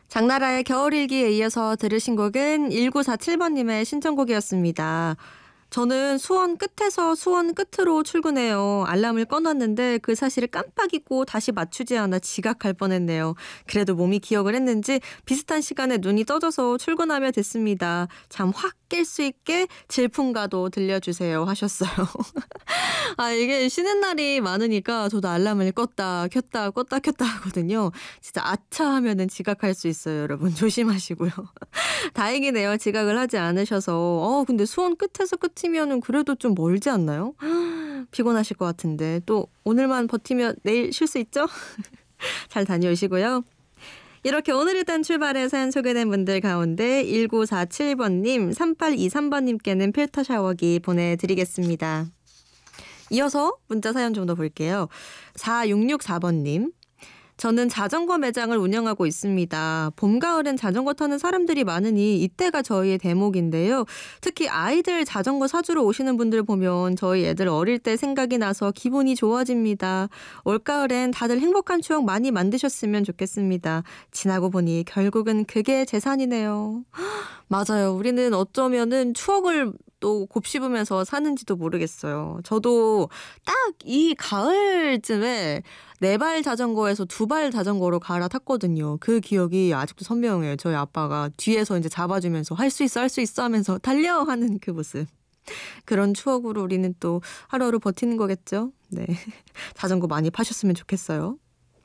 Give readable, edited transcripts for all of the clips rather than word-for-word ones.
장나라의 겨울일기에 이어서 들으신 곡은 1947번님의 신청곡이었습니다. 저는 수원 끝에서 수원 끝으로 출근해요. 알람을 꺼놨는데 그 사실을 깜빡 잊고 다시 맞추지 않아 지각할 뻔했네요. 그래도 몸이 기억을 했는지 비슷한 시간에 눈이 떠져서 출근하며 됐습니다. 잠 확 깰 수 있게 질풍가도 들려주세요 하셨어요. 아, 이게 쉬는 날이 많으니까 저도 알람을 껐다 켰다 껐다 켰다 하거든요. 진짜 아차 하면은 지각할 수 있어요. 여러분 조심하시고요. 다행이네요. 지각을 하지 않으셔서. 근데 수원 끝에서 끝이면은 그래도 좀 멀지 않나요? 피곤하실 것 같은데 또 오늘만 버티면 내일 쉴 수 있죠? 잘 다녀오시고요. 이렇게 오늘 일단 출발해 사연 소개된 분들 가운데 1947번님, 3823번님께는 필터 샤워기 보내드리겠습니다. 이어서 문자 사연 좀 더 볼게요. 4664번님. 저는 자전거 매장을 운영하고 있습니다. 봄, 가을엔 자전거 타는 사람들이 많으니 이때가 저희의 대목인데요. 특히 아이들 자전거 사주러 오시는 분들 보면 저희 애들 어릴 때 생각이 나서 기분이 좋아집니다. 올가을엔 다들 행복한 추억 많이 만드셨으면 좋겠습니다. 지나고 보니 결국은 그게 재산이네요. 맞아요. 우리는 어쩌면은 추억을 또 곱씹으면서 사는지도 모르겠어요. 저도 딱 이 가을쯤에 4발 자전거에서 2발 자전거로 갈아탔거든요. 그 기억이 아직도 선명해요. 저희 아빠가 뒤에서 이제 잡아주면서 할 수 있어, 할 수 있어 하면서 달려! 하는 그 모습. 그런 추억으로 우리는 또 하루하루 버티는 거겠죠? 네. 자전거 많이 파셨으면 좋겠어요.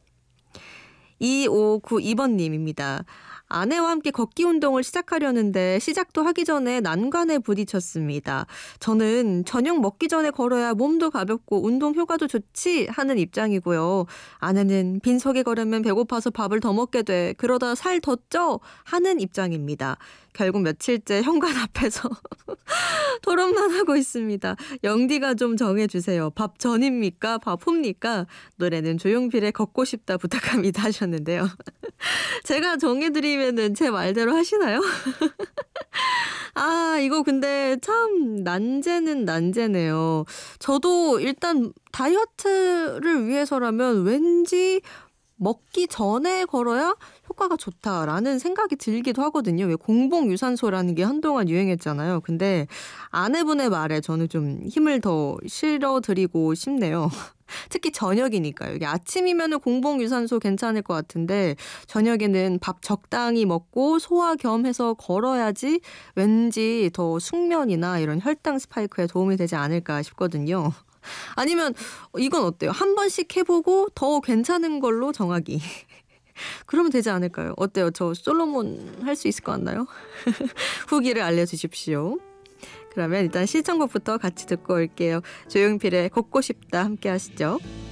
2592번님입니다. 아내와 함께 걷기 운동을 시작하려는데 시작도 하기 전에 난관에 부딪혔습니다. 저는 저녁 먹기 전에 걸어야 몸도 가볍고 운동 효과도 좋지 하는 입장이고요. 아내는 빈속에 걸으면 배고파서 밥을 더 먹게 돼. 그러다 살 더 쪄 하는 입장입니다. 결국 며칠째 현관 앞에서 토론만 하고 있습니다. 영디가 좀 정해주세요. 밥 전입니까? 밥 후입니까? 노래는 조용필의 걷고 싶다 부탁합니다 하셨는데요. 제가 정해드리면은 제 말대로 하시나요? 아, 이거 근데 참 난제는 난제네요. 저도 일단 다이어트를 위해서라면 왠지 먹기 전에 걸어야 효과가 좋다라는 생각이 들기도 하거든요. 왜 공복유산소라는 게 한동안 유행했잖아요. 근데 아내분의 말에 저는 좀 힘을 더 실어드리고 싶네요. 특히 저녁이니까요. 이게 아침이면은 공복유산소 괜찮을 것 같은데 저녁에는 밥 적당히 먹고 소화 겸 해서 걸어야지 왠지 더 숙면이나 이런 혈당 스파이크에 도움이 되지 않을까 싶거든요. 아니면 이건 어때요? 한 번씩 해보고 더 괜찮은 걸로 정하기. 그러면 되지 않을까요? 어때요? 저 솔로몬 할 수 있을 것 같나요? 후기를 알려주십시오. 그러면 일단 신청곡부터 같이 듣고 올게요. 조용필의 걷고 싶다 함께 하시죠.